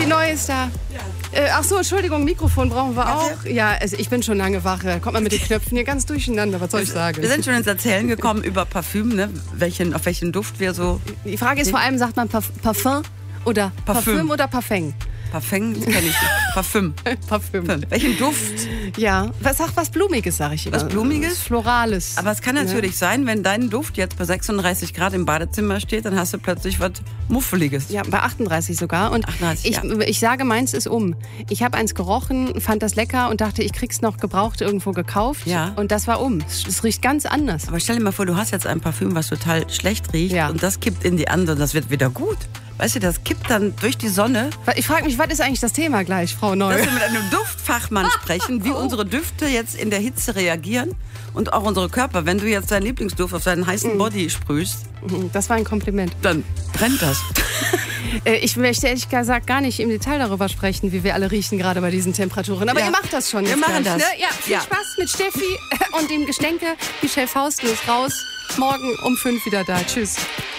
neue ist da. Ach so, Entschuldigung, Mikrofon brauchen wir auch. Ja, also ich bin schon lange wach. Kommt man mit den Knöpfen hier ganz durcheinander. Was soll ich sagen? Wir sind schon ins Erzählen gekommen über Parfüm, ne? Auf welchen Duft wir so... Die Frage ist vor allem, sagt man Parfum oder Parfüm oder Parfum? Parfum, das kenne ich nicht. Parfüm. Parfüm. Welchen Duft? Ja, was Blumiges, sage ich immer. Was Blumiges? Florales. Aber es kann natürlich sein, wenn dein Duft jetzt bei 36 Grad im Badezimmer steht, dann hast du plötzlich was Muffeliges. Ja, bei 38 sogar. Und 38, ich sage, meins ist um. Ich habe eins gerochen, fand das lecker und dachte, ich krieg's noch gebraucht irgendwo gekauft. Ja. Und das war um. Es riecht ganz anders. Aber stell dir mal vor, du hast jetzt ein Parfüm, was total schlecht riecht Ja. und das kippt in die andere und das wird wieder gut. Weißt du, das kippt dann durch die Sonne. Ich frage mich, was ist eigentlich das Thema gleich, Frau Neu? Dass wir mit einem Duftfachmann sprechen, wie unsere Düfte jetzt in der Hitze reagieren und auch unsere Körper. Wenn du jetzt deinen Lieblingsduft auf deinen heißen Body sprühst, Das war ein Kompliment. dann brennt das. Ich möchte ehrlich gesagt gar nicht im Detail darüber sprechen, wie wir alle riechen, gerade bei diesen Temperaturen. Aber Ja. ihr macht das schon. Wir jetzt machen gleich, das. Ne? Ja, viel Ja. Spaß mit Steffi und dem Geschenke. Michelle Fausten ist raus. Morgen um 5 wieder da. Tschüss.